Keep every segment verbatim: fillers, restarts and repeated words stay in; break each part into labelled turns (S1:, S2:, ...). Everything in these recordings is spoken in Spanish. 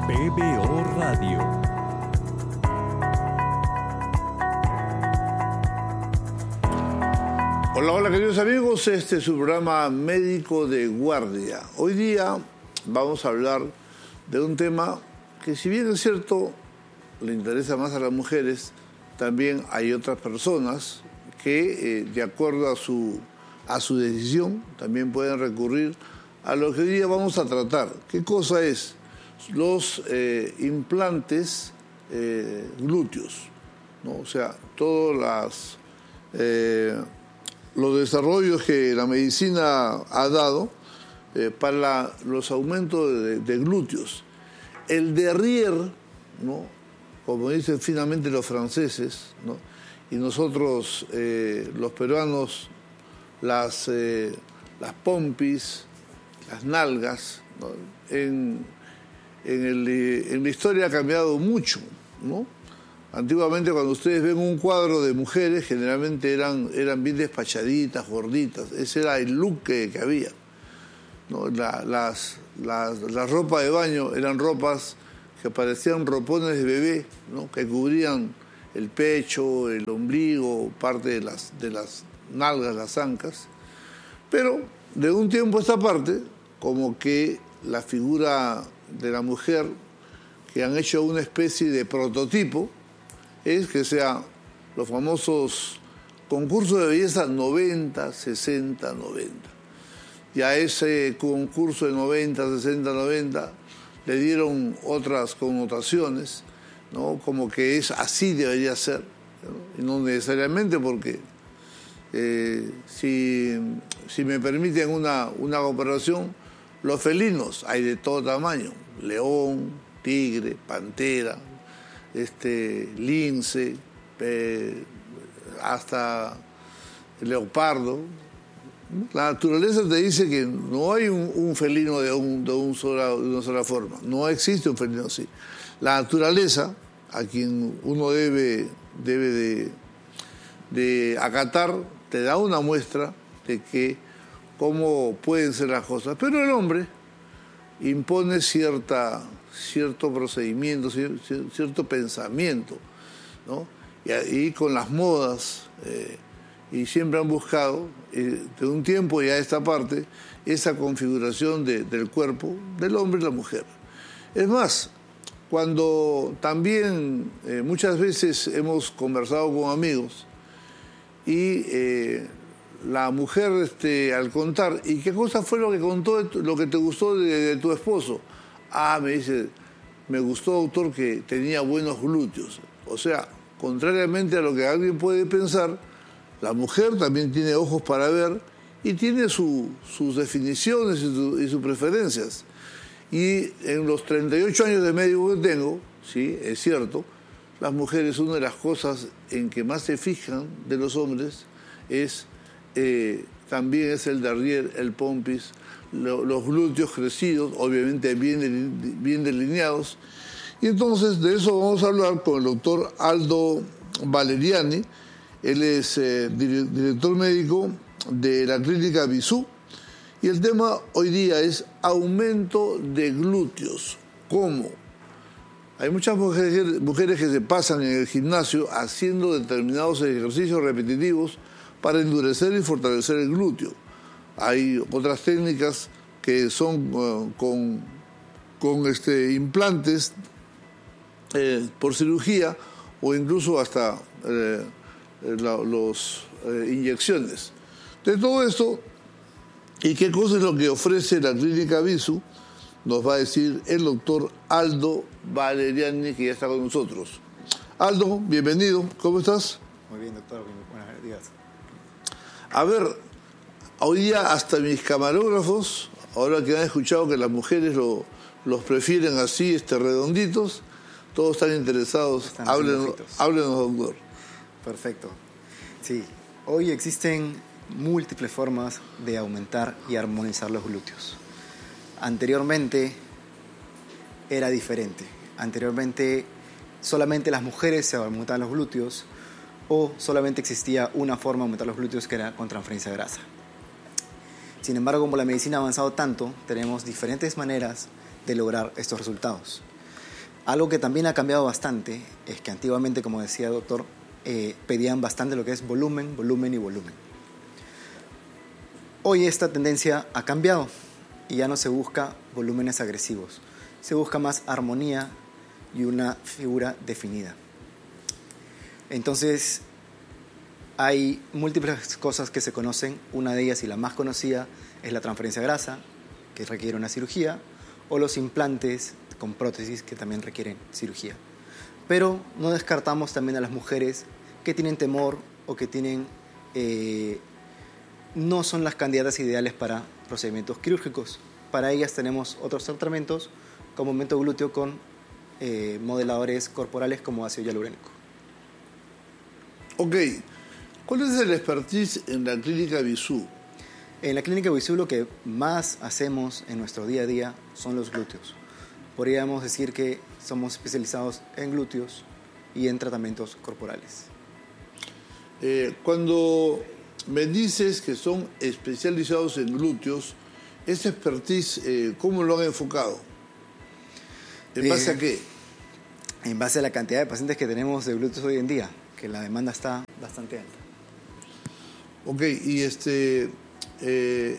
S1: B B O Radio.
S2: Hola, hola queridos amigos, este es su programa Médico de Guardia. Hoy día vamos a hablar de un tema que, si bien es cierto, le interesa más a las mujeres, también hay otras personas que, eh, de acuerdo a su, a su decisión, también pueden recurrir a lo que hoy día vamos a tratar. ¿Qué cosa es? Los eh, implantes eh, glúteos, ¿no? O sea, todos las, eh, los desarrollos que la medicina ha dado eh, para la, los aumentos de, de glúteos. El derrière, ¿no? Como dicen finalmente los franceses, ¿no? Y nosotros, eh, los peruanos, las, eh, las pompis, las nalgas, ¿no? en, en, el, en la historia ha cambiado mucho, ¿no? Antiguamente, cuando ustedes ven un cuadro de mujeres, generalmente eran, eran bien despachaditas, gorditas. Ese era el look que, que había, ¿no? La, las, las, la ropa de baño eran ropas que parecían ropones de bebé, ¿no? Que cubrían el pecho, el ombligo, parte de las, de las nalgas, las ancas. Pero de un tiempo a esta parte, como que la figura de la mujer, que han hecho una especie de prototipo, es que sea los famosos concursos de belleza noventa, sesenta, noventa. Y a ese concurso de noventa, sesenta, noventa le dieron otras connotaciones, ¿no? Como que es así debería ser, ¿no? Y no necesariamente, porque eh, si, si me permiten una, una comparación, los felinos hay de todo tamaño: león, tigre, pantera, este, lince, eh, hasta leopardo. La naturaleza te dice que no hay un, un felino de, un, de, un sola, de una sola forma. No existe un felino así. La naturaleza, a quien uno debe, debe de, de acatar, te da una muestra de que cómo pueden ser las cosas. Pero el hombre impone cierta, cierto procedimiento, cierto, cierto pensamiento, ¿no? Y, y con las modas, eh, y siempre han buscado, eh, de un tiempo ya a esta parte, esa configuración de, del cuerpo del hombre y la mujer. Es más, cuando también eh, muchas veces hemos conversado con amigos y eh, la mujer, este, al contar, ¿y qué cosa fue lo que contó, de tu, lo que te gustó de, de tu esposo? Ah, me dice, me gustó, doctor, que tenía buenos glúteos. O sea, contrariamente a lo que alguien puede pensar, la mujer también tiene ojos para ver y tiene su, sus definiciones y, su, y sus preferencias. Y en los treinta y ocho años de médico que tengo, sí, es cierto, las mujeres, una de las cosas en que más se fijan de los hombres es eh, también es el derrière, el pompis, lo, los glúteos crecidos, obviamente bien, bien delineados. Y entonces de eso vamos a hablar con el doctor Aldo Valeriani. Él es eh, director médico de la clínica Bisú. Y el tema hoy día es aumento de glúteos. ¿Cómo? Hay muchas mujeres, mujeres que se pasan en el gimnasio haciendo determinados ejercicios repetitivos para endurecer y fortalecer el glúteo. Hay otras técnicas que son uh, con, con este, implantes eh, por cirugía, o incluso hasta eh, la, los eh, inyecciones. De todo esto, ¿y qué cosa es lo que ofrece la clínica Bisú? Nos va a decir el doctor Aldo Valeriani, que ya está con nosotros. Aldo, bienvenido. ¿Cómo estás?
S3: Muy bien, doctor. Buenos días.
S2: A ver, hoy día hasta mis camarógrafos, ahora que han escuchado que las mujeres lo, los prefieren así, este, redonditos, todos están interesados. Están háblenos, háblenos, doctor.
S3: Perfecto. Sí, hoy existen múltiples formas de aumentar y armonizar los glúteos. Anteriormente era diferente. Anteriormente solamente las mujeres se aumentaban los glúteos, o solamente existía una forma de aumentar los glúteos, que era con transferencia de grasa. Sin embargo, como la medicina ha avanzado tanto, tenemos diferentes maneras de lograr estos resultados. Algo que también ha cambiado bastante es que antiguamente, como decía el doctor, eh, pedían bastante lo que es volumen, volumen y volumen. Hoy esta tendencia ha cambiado y ya no se busca volúmenes agresivos, se busca más armonía y una figura definida. Entonces, hay múltiples cosas que se conocen. Una de ellas, y la más conocida, es la transferencia de grasa, que requiere una cirugía, o los implantes con prótesis, que también requieren cirugía. Pero no descartamos también a las mujeres que tienen temor o que tienen, eh, no son las candidatas ideales para procedimientos quirúrgicos. Para ellas tenemos otros tratamientos, como aumento glúteo con eh, modeladores corporales como ácido hialurónico.
S2: Ok. ¿Cuál es el expertise en la clínica Bisú?
S3: En la clínica Bisú lo que más hacemos en nuestro día a día son los glúteos. Podríamos decir que somos especializados en glúteos y en tratamientos corporales.
S2: Eh, cuando me dices que son especializados en glúteos, ¿ese expertise eh, cómo lo han enfocado? ¿En base eh, a qué?
S3: En base a la cantidad de pacientes que tenemos de glúteos hoy en día, que la demanda está bastante alta.
S2: Ok, y este, eh,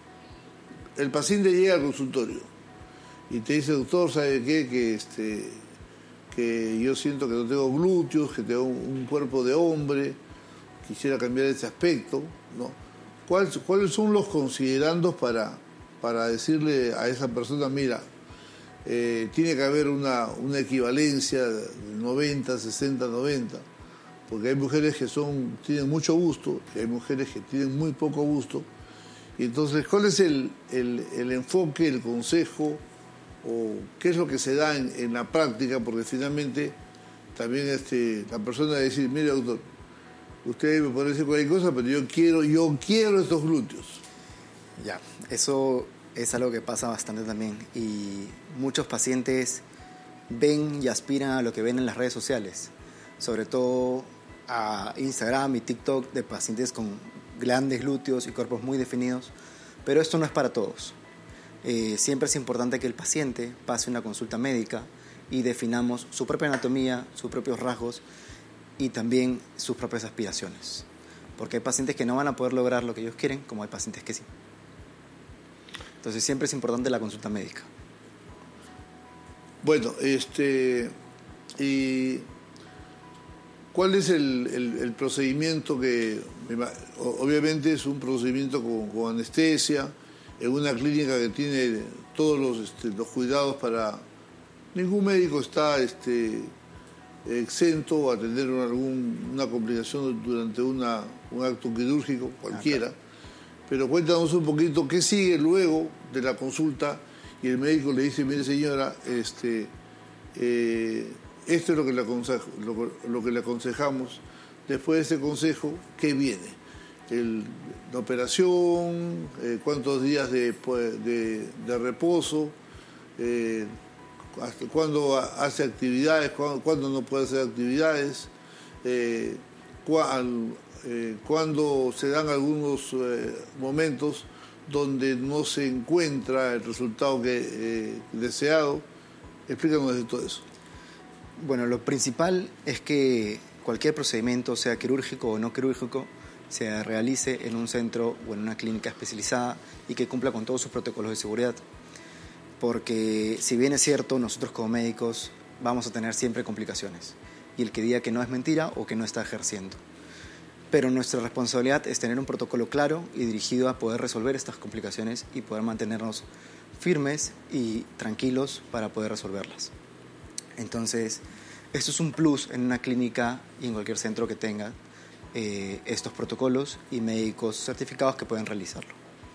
S2: el paciente llega al consultorio y te dice, doctor, ¿sabe qué? Que, este, que yo siento que no tengo glúteos, que tengo un cuerpo de hombre, quisiera cambiar ese aspecto, ¿no? ¿Cuáles, cuáles son los considerandos para, para decirle a esa persona, mira, eh, tiene que haber una, una equivalencia de noventa, sesenta, noventa? Porque hay mujeres que son, tienen mucho gusto y hay mujeres que tienen muy poco gusto. Y entonces, ¿cuál es el, el, el enfoque, el consejo, o qué es lo que se da en, en la práctica? Porque finalmente también este, la persona va a decir, mire doctor, usted me puede decir cualquier cosa, pero yo quiero, yo quiero estos glúteos.
S3: Ya, eso es algo que pasa bastante también. Y muchos pacientes ven y aspiran a lo que ven en las redes sociales, sobre todo a Instagram y TikTok, de pacientes con grandes glúteos y cuerpos muy definidos, pero esto no es para todos. Eh, siempre es importante que el paciente pase una consulta médica y definamos su propia anatomía, sus propios rasgos y también sus propias aspiraciones, porque hay pacientes que no van a poder lograr lo que ellos quieren, como hay pacientes que sí. Entonces siempre es importante la consulta médica.
S2: Bueno, este y ¿cuál es el, el, el procedimiento que, obviamente es un procedimiento con, con anestesia, en una clínica que tiene todos los, este, los cuidados para... Ningún médico está este, exento a atender algún, una complicación durante una, un acto quirúrgico, cualquiera. Ah, claro. Pero cuéntanos un poquito qué sigue luego de la consulta y el médico le dice, mire señora, este... Eh, esto es lo que, le aconsejo, lo, lo que le aconsejamos. Después de ese consejo, ¿qué viene? El, la operación, eh, cuántos días de, de, de reposo, eh, hasta cuándo hace actividades, cuándo, cuándo no puede hacer actividades, eh, cuál, eh, cuándo se dan algunos eh, momentos donde no se encuentra el resultado que, eh, deseado. Explícanos de todo eso.
S3: Bueno, lo principal es que cualquier procedimiento, sea quirúrgico o no quirúrgico, se realice en un centro o en una clínica especializada y que cumpla con todos sus protocolos de seguridad. Porque si bien es cierto, nosotros como médicos vamos a tener siempre complicaciones. Y el que diga que no es mentira o que no está ejerciendo. Pero nuestra responsabilidad es tener un protocolo claro y dirigido a poder resolver estas complicaciones y poder mantenernos firmes y tranquilos para poder resolverlas. Entonces, esto es un plus en una clínica y en cualquier centro que tenga eh, estos protocolos y médicos certificados que pueden realizarlo.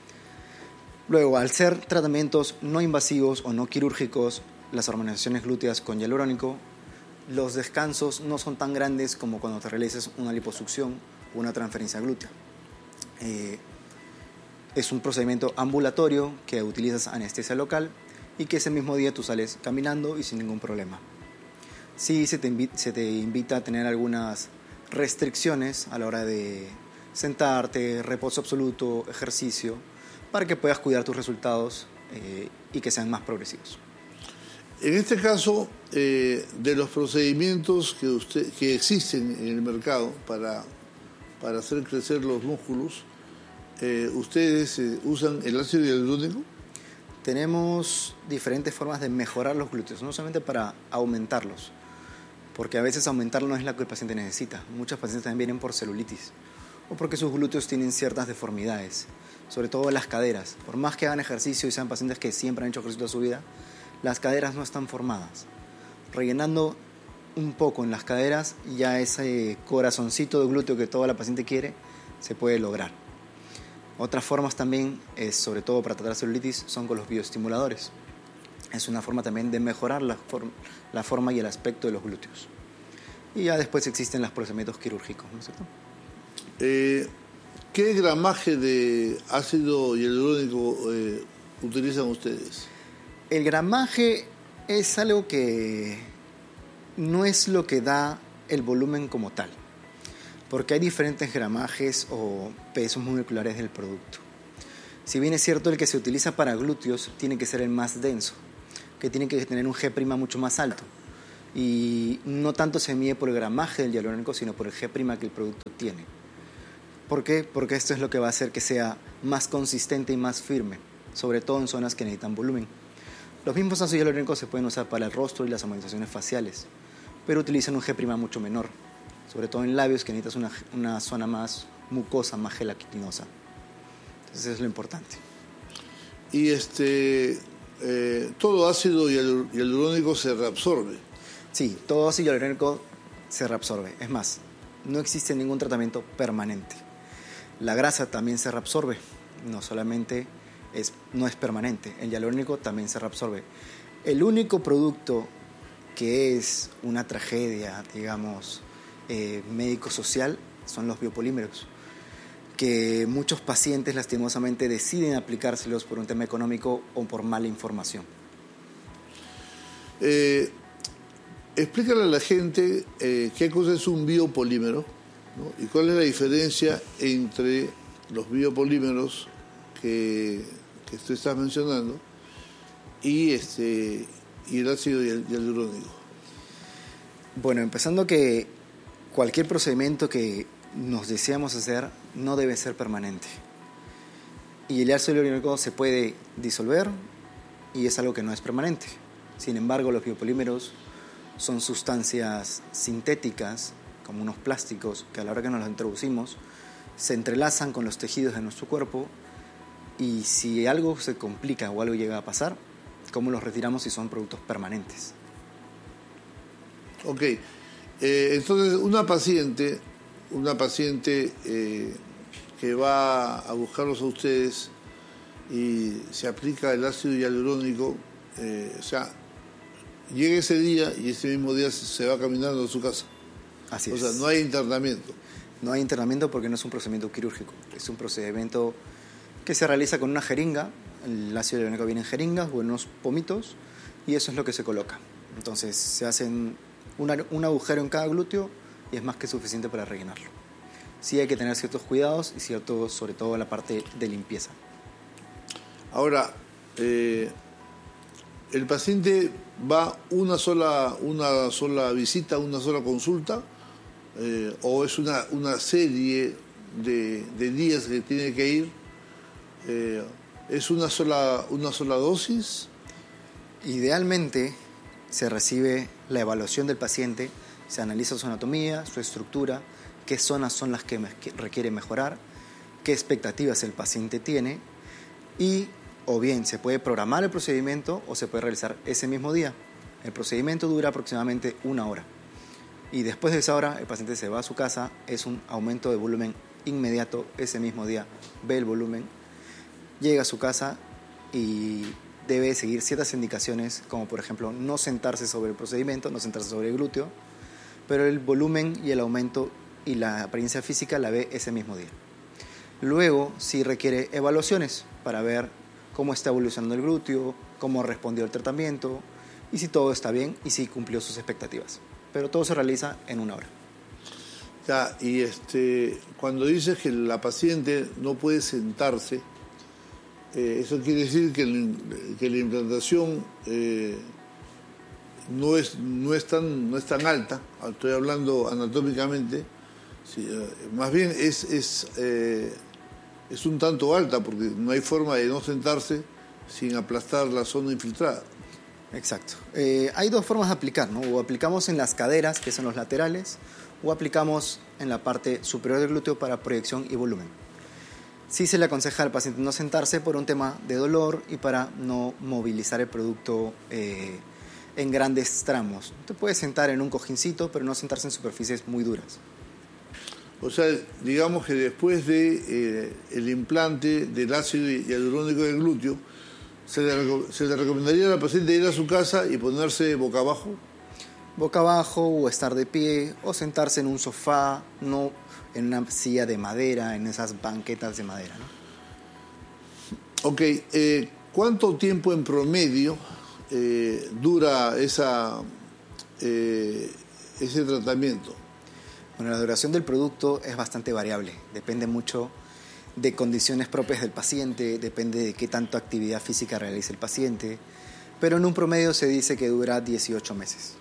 S3: Luego, al ser tratamientos no invasivos o no quirúrgicos, las armonizaciones glúteas con hialurónico, los descansos no son tan grandes como cuando te realices una liposucción o una transferencia glútea. Eh, es un procedimiento ambulatorio que utilizas anestesia local y que ese mismo día tú sales caminando y sin ningún problema. Sí se te, invita, se te invita a tener algunas restricciones a la hora de sentarte, reposo absoluto, ejercicio, para que puedas cuidar tus resultados eh, y que sean más progresivos.
S2: En este caso, eh, de los procedimientos que, usted, que existen en el mercado para, para hacer crecer los músculos, eh, ¿ustedes eh, usan el ácido hialurónico?
S3: Tenemos diferentes formas de mejorar los glúteos, no solamente para aumentarlos, porque a veces aumentarlo no es lo que el paciente necesita. Muchos pacientes también vienen por celulitis o porque sus glúteos tienen ciertas deformidades, sobre todo las caderas. Por más que hagan ejercicio y sean pacientes que siempre han hecho ejercicio toda su vida, las caderas no están formadas. Rellenando un poco en las caderas, ya ese corazoncito de glúteo que toda la paciente quiere, se puede lograr. Otras formas también, es, sobre todo para tratar celulitis, son con los bioestimuladores. Es una forma también de mejorar la, form la forma y el aspecto de los glúteos. Y ya después existen los procedimientos quirúrgicos, ¿no es cierto?
S2: Eh, ¿Qué gramaje de ácido hialurónico eh, utilizan ustedes?
S3: El gramaje es algo que no es lo que da el volumen como tal, porque hay diferentes gramajes o pesos moleculares del producto. Si bien es cierto, el que se utiliza para glúteos tiene que ser el más denso, que tiene que tener un G' mucho más alto, y no tanto se mide por el gramaje del hialurónico, sino por el G' que el producto tiene. ¿Por qué? Porque esto es lo que va a hacer que sea más consistente y más firme, sobre todo en zonas que necesitan volumen. Los mismos ácidos hialurónicos se pueden usar para el rostro y las armonizaciones faciales, pero utilizan un G' mucho menor, sobre todo en labios que necesitas una, una zona más mucosa, más gelatinosa. Entonces eso es lo importante.
S2: Y este, eh, todo ácido hialurónico se reabsorbe.
S3: Sí, todo ácido hialurónico se reabsorbe. Es más, no existe ningún tratamiento permanente. La grasa también se reabsorbe, no solamente es, no es permanente. El hialurónico también se reabsorbe. El único producto que es una tragedia, digamos, eh, médico-social, son los biopolímeros, que muchos pacientes lastimosamente deciden aplicárselos por un tema económico o por mala información.
S2: Eh, explícale a la gente eh, qué cosa es un biopolímero, ¿no? Y cuál es la diferencia entre los biopolímeros que, que tú estás mencionando y, este, y el ácido hialurónico.
S3: Bueno, empezando que cualquier procedimiento que nos deseamos hacer no debe ser permanente. Y el ácido hialurónico se puede disolver y es algo que no es permanente. Sin embargo, los biopolímeros son sustancias sintéticas, como unos plásticos, que a la hora que nos los introducimos se entrelazan con los tejidos de nuestro cuerpo, y si algo se complica o algo llega a pasar, ¿cómo los retiramos si son productos permanentes?
S2: Ok, eh, entonces una paciente, una paciente eh, que va a buscarlos a ustedes y se aplica el ácido hialurónico, eh, o sea, llega ese día y ese mismo día se va caminando a su casa.
S3: Así
S2: o
S3: es.
S2: sea, no hay internamiento.
S3: No hay internamiento porque no es un procedimiento quirúrgico, es un procedimiento que se realiza con una jeringa. El ácido hialurónico viene en jeringas o en unos pomitos y eso es lo que se coloca. Entonces se hacen una, un agujero en cada glúteo y es más que suficiente para rellenarlo. Sí hay que tener ciertos cuidados y ciertos, sobre todo la parte de limpieza.
S2: Ahora, eh, el paciente va una sola, una sola visita, una sola consulta, eh, o es una, una serie de, de días que tiene que ir. Eh, ¿Es una sola, una sola dosis?
S3: Idealmente se recibe la evaluación del paciente, se analiza su anatomía, su estructura, qué zonas son las que requiere mejorar, qué expectativas el paciente tiene, y o bien se puede programar el procedimiento o se puede realizar ese mismo día. El procedimiento dura aproximadamente una hora y después de esa hora el paciente se va a su casa, es un aumento de volumen inmediato, ese mismo día ve el volumen, llega a su casa y debe seguir ciertas indicaciones, como por ejemplo no sentarse sobre el procedimiento, no sentarse sobre el glúteo, pero el volumen y el aumento y la apariencia física la ve ese mismo día. Luego sí requiere evaluaciones para ver cómo está evolucionando el glúteo, cómo respondió el tratamiento y si todo está bien y si cumplió sus expectativas. Pero todo se realiza en una hora.
S2: Ya, y este, cuando dices que la paciente no puede sentarse, eh, eso quiere decir que, el, que la implantación eh, no es, no es tan, no es tan alta, estoy hablando anatómicamente, sí, eh, más bien es, es, eh, es un tanto alta porque no hay forma de no sentarse sin aplastar la zona infiltrada.
S3: Exacto. Eh, hay dos formas de aplicar, ¿no? O aplicamos en las caderas, que son los laterales, o aplicamos en la parte superior del glúteo para proyección y volumen. Sí se le aconseja al paciente no sentarse por un tema de dolor y para no movilizar el producto eh, en grandes tramos. Te puedes sentar en un cojincito, pero no sentarse en superficies muy duras.
S2: O sea, digamos que después de eh, el implante del ácido hialurónico del glúteo, ¿se le, ¿se le recomendaría al paciente ir a su casa y ponerse boca abajo?
S3: Boca abajo, o estar de pie, o sentarse en un sofá, no en una silla de madera, en esas banquetas de madera, ¿no?
S2: Ok, eh, ¿cuánto tiempo en promedio eh, dura esa, eh, ese tratamiento?
S3: Bueno, la duración del producto es bastante variable, depende mucho de condiciones propias del paciente, depende de qué tanto actividad física realice el paciente, pero en un promedio se dice que dura dieciocho meses.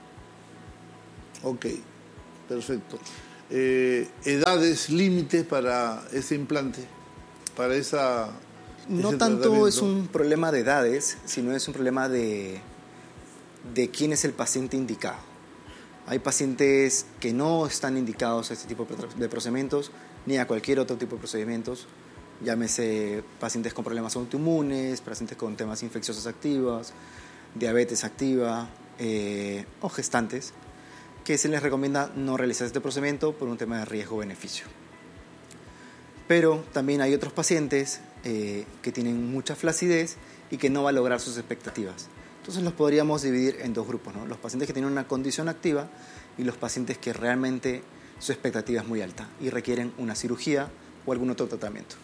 S2: Ok, perfecto. Eh, ¿Edades límites para ese implante? Para esa...
S3: No tanto es un problema de edades, sino es un problema de, de quién es el paciente indicado. Hay pacientes que no están indicados a este tipo de procedimientos, ni a cualquier otro tipo de procedimientos, llámese pacientes con problemas autoinmunes, pacientes con temas infecciosos activos, diabetes activa eh, o gestantes, que se les recomienda no realizar este procedimiento por un tema de riesgo-beneficio. Pero también hay otros pacientes eh, que tienen mucha flacidez y que no va a lograr sus expectativas. Entonces los podríamos dividir en dos grupos, ¿no? Los pacientes que tienen una condición activa y los pacientes que realmente su expectativa es muy alta y requieren una cirugía o algún otro tratamiento.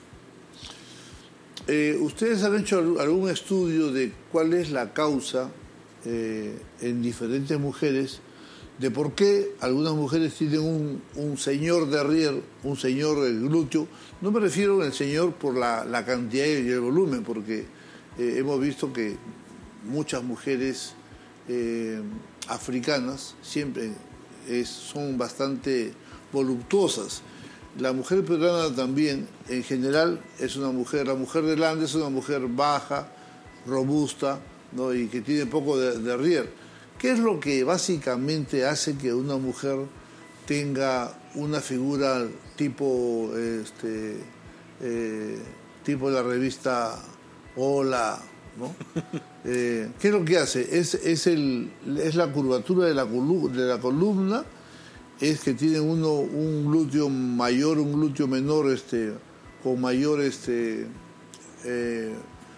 S2: Eh, ¿Ustedes han hecho algún estudio de cuál es la causa eh, en diferentes mujeres de por qué algunas mujeres tienen un, un señor derrière, un señor glúteo? No me refiero al señor por la, la cantidad y el volumen, porque eh, hemos visto que muchas mujeres eh, africanas siempre es, son bastante voluptuosas. La mujer peruana también, en general, es una mujer, la mujer del Ande es una mujer baja, robusta, ¿no? Y que tiene poco de derrière. ¿Qué es lo que básicamente hace que una mujer tenga una figura tipo, este, eh, tipo la revista Hola, ¿no? Eh, ¿Qué es lo que hace? Es, es, el, es la curvatura de la, de la columna, es que tienen uno un glúteo mayor, un glúteo menor, este, con mayor, este, eh,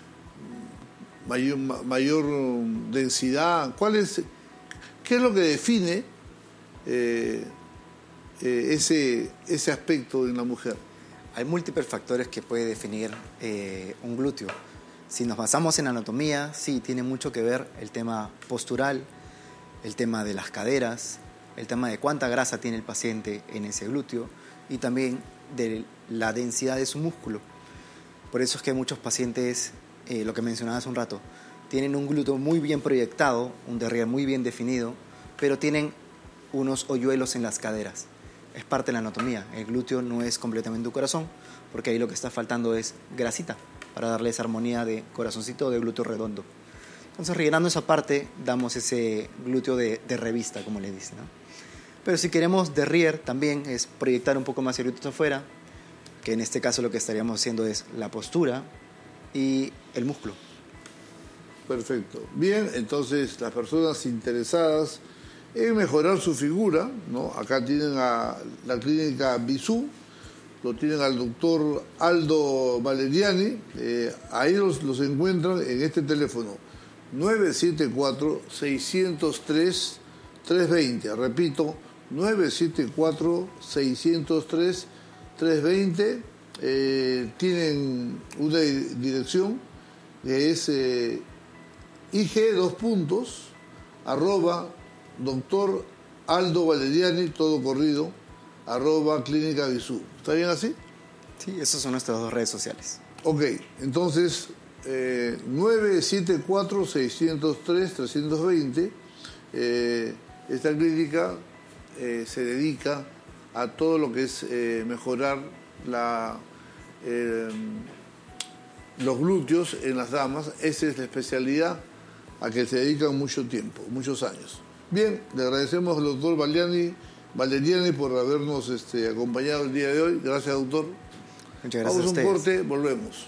S2: mayor, mayor densidad. ¿Cuál es, qué es lo que define eh, eh, ese, ese aspecto en la mujer?
S3: Hay múltiples factores que puede definir eh, un glúteo. Si nos basamos en anatomía, sí, tiene mucho que ver el tema postural, el tema de las caderas, el tema de cuánta grasa tiene el paciente en ese glúteo y también de la densidad de su músculo. Por eso es que muchos pacientes, eh, lo que mencionaba hace un rato, tienen un glúteo muy bien proyectado, un derrière muy bien definido, pero tienen unos hoyuelos en las caderas. Es parte de la anatomía. El glúteo no es completamente un corazón, porque ahí lo que está faltando es grasita para darle esa armonía de corazoncito o de glúteo redondo. Entonces, rellenando esa parte, damos ese glúteo de, de revista, como le dicen, ¿no? Pero si queremos derrière, también es proyectar un poco más el glúteo afuera, que en este caso lo que estaríamos haciendo es la postura y el músculo.
S2: Perfecto. Bien, entonces las personas interesadas en mejorar su figura, ¿no? Acá tienen a la clínica Bisú, lo tienen al doctor Aldo Valeriani, eh, ahí los, los encuentran en este teléfono nueve siete cuatro, seis cero tres, tres dos cero, repito, nueve siete cuatro, seis cero tres, tres dos cero, eh, tienen una dirección que es eh, I G dos puntos, arroba doctor Aldo Valeriani, todo corrido, arroba clínica Bisú. ¿Está bien así?
S3: Sí, esas son nuestras dos redes sociales.
S2: Ok, entonces eh, nueve siete cuatro, seis cero tres, tres dos cero eh, esta clínica eh, se dedica a todo lo que es eh, mejorar la, eh, los glúteos en las damas. Esa es la especialidad a que se dedican mucho tiempo, muchos años. Bien, le agradecemos al doctor Valeriani, Valeriani por habernos este, acompañado el día de hoy. Gracias, doctor.
S3: Muchas gracias.
S2: Vamos
S3: a
S2: a un
S3: ustedes.
S2: corte, volvemos.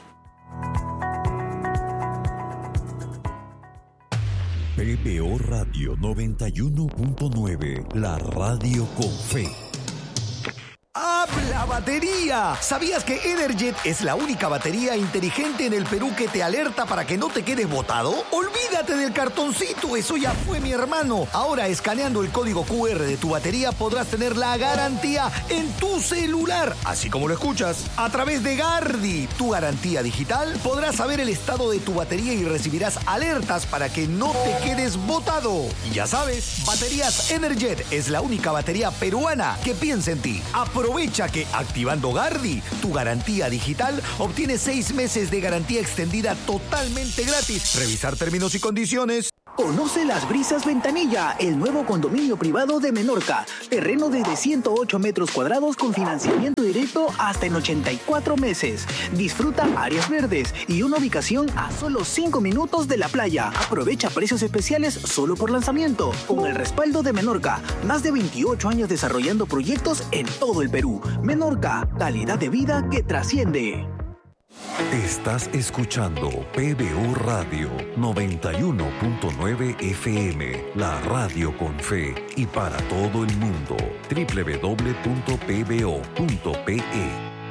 S1: P B O Radio noventa y uno punto nueve, la radio con fe.
S4: ¡Habla batería! ¿Sabías que Energet es la única batería inteligente en el Perú que te alerta para que no te quedes botado? ¡Olvídate del cartoncito! ¡Eso ya fue, mi hermano! Ahora, escaneando el código cu erre de tu batería, podrás tener la garantía en tu celular. Así como lo escuchas. A través de Gardi, tu garantía digital, podrás saber el estado de tu batería y recibirás alertas para que no te quedes botado. Y ya sabes, Baterías Energet es la única batería peruana que piensa en ti. Aprovecha que activando Gardi, tu garantía digital, obtienes seis meses de garantía extendida totalmente gratis. Revisar términos y condiciones.
S5: Conoce Las Brisas Ventanilla, el nuevo condominio privado de Menorca. Terreno desde ciento ocho metros cuadrados con financiamiento directo hasta en ochenta y cuatro meses. Disfruta áreas verdes y una ubicación a solo cinco minutos de la playa. Aprovecha precios especiales solo por lanzamiento. Con el respaldo de Menorca, más de veintiocho años desarrollando proyectos en todo el Perú. Menorca, calidad de vida que trasciende.
S1: Estás escuchando P B O Radio noventa y uno punto nueve F M, la radio con fe y para todo el mundo. doble u doble u doble u punto p b o punto p e.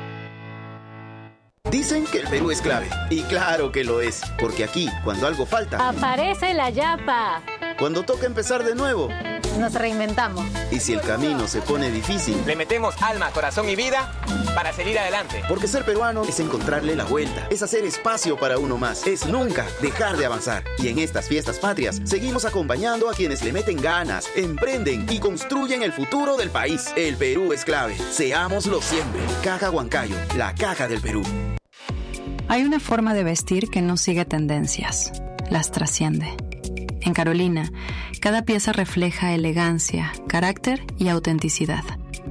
S6: Dicen que el Perú es clave. Y claro que lo es, porque aquí, cuando algo falta,
S7: aparece la yapa.
S6: Cuando toca empezar de nuevo,
S7: nos reinventamos.
S6: Y si el camino se pone difícil,
S8: le metemos alma, corazón y vida para seguir adelante.
S6: Porque ser peruano es encontrarle la vuelta, es hacer espacio para uno más, es nunca dejar de avanzar. Y en estas fiestas patrias, seguimos acompañando a quienes le meten ganas, emprenden y construyen el futuro del país. El Perú es clave. Seámoslo siempre. Caja Huancayo, la caja del Perú.
S9: Hay una forma de vestir que no sigue tendencias, las trasciende. En Carolina, cada pieza refleja elegancia, carácter y autenticidad.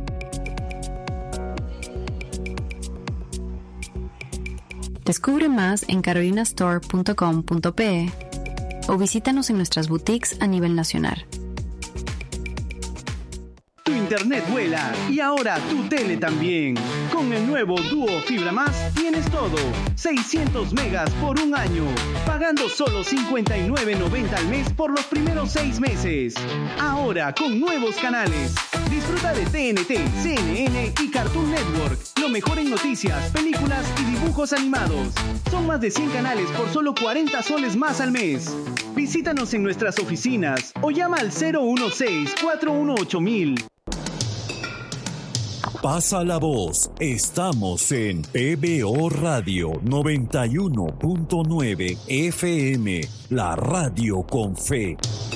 S9: Descubre más en carolina store punto com punto p e o visítanos en nuestras boutiques a nivel nacional.
S10: Tu internet vuela y ahora tu tele también. Con el nuevo Duo Fibra Más tienes todo. seiscientos megas por un año. Pagando solo cincuenta y nueve noventa al mes por los primeros seis meses. Ahora con nuevos canales. Disfruta de T N T, C N N y Cartoon Network. Lo mejor en noticias, películas y dibujos animados. Son más de cien canales por solo cuarenta soles más al mes. Visítanos en nuestras oficinas o llama al cero uno seis, cuatro uno ocho mil.
S1: Pasa la voz. Estamos en P B O Radio noventa y uno punto nueve F M, la radio con fe.